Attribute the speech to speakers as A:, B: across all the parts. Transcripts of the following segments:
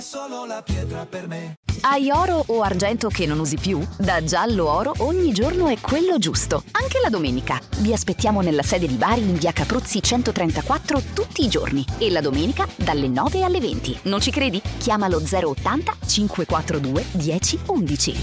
A: Solo la pietra per me.
B: Hai oro o argento che non usi più? Da Giallo Oro ogni giorno è quello giusto, anche la domenica. Vi aspettiamo nella sede di Bari in via Capruzzi 134 tutti i giorni e la domenica dalle 9 alle 20. Non ci credi? Chiamalo 080 542 1011.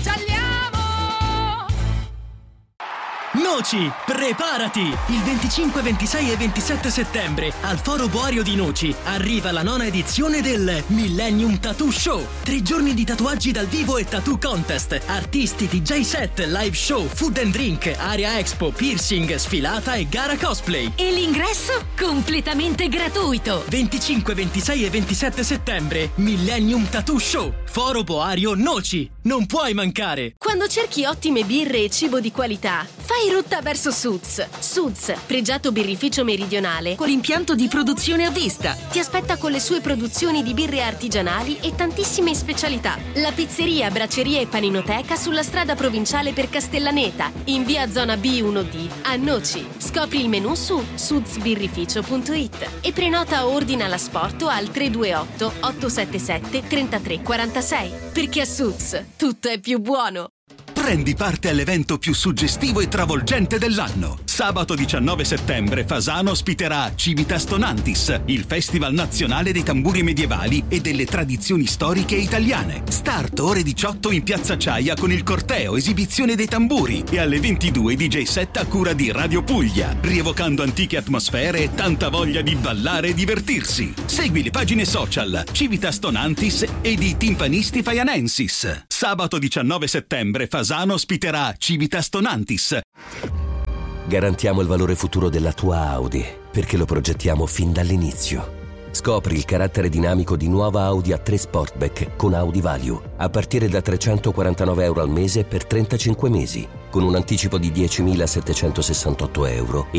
C: Noci, preparati! Il 25, 26 e 27 settembre al Foro Boario di Noci arriva la 9ª edizione del Millennium Tattoo Show. 3 giorni di tatuaggi dal vivo e tattoo contest, artisti, DJ set, live show, food and drink, area expo, piercing, sfilata e gara cosplay.
D: E l'ingresso completamente gratuito.
C: 25, 26 e 27 settembre Millennium Tattoo Show, Foro Boario Noci. Non puoi mancare!
D: Quando cerchi ottime birre e cibo di qualità, fai rotta verso Suds. Suds, pregiato birrificio meridionale con impianto di produzione a vista, ti aspetta con le sue produzioni di birre artigianali e tantissime specialità. La pizzeria, bracceria e paninoteca sulla strada provinciale per Castellaneta, in via zona B1D a Noci. Scopri il menù su sudsbirrificio.it e prenota o ordina l'asporto al 328 877 3346, perché a Suds tutto è più buono.
E: Prendi parte all'evento più suggestivo e travolgente dell'anno. Sabato 19 settembre Fasano ospiterà Civitas Tonantis, il festival nazionale dei tamburi medievali e delle tradizioni storiche italiane. Start ore 18 in Piazza Ciaia con il corteo, esibizione dei tamburi e alle 22 DJ set a cura di Radio Puglia, rievocando antiche atmosfere e tanta voglia di ballare e divertirsi. Segui le pagine social Civitas Tonantis e di Timpanisti Faianensis. Sabato 19 settembre Fasano ospiterà Civitas Tonantis.
F: Garantiamo il valore futuro della tua Audi, perché lo progettiamo fin dall'inizio. Scopri il carattere dinamico di nuova Audi A3 Sportback con Audi Value, a partire da €349 al mese per 35 mesi, con un anticipo di €10.768